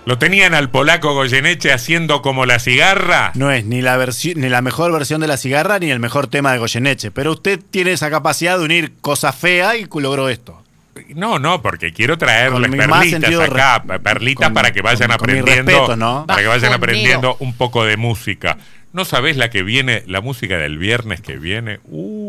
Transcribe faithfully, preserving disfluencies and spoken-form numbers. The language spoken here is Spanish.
¿Lo tenían al polaco Goyeneche haciendo como La Cigarra? No es ni la, versi- ni la mejor versión de La Cigarra ni el mejor tema de Goyeneche, pero usted tiene esa capacidad de unir cosas feas y logró esto. No, no, porque quiero traerles Con mi más perlitas sentido acá, re- perlitas con- para que vayan con- con mi aprendiendo, respeto, ¿no? para que vayan Bajonero. aprendiendo un poco de música. ¿No sabés la que viene, la música del viernes que viene? Uh,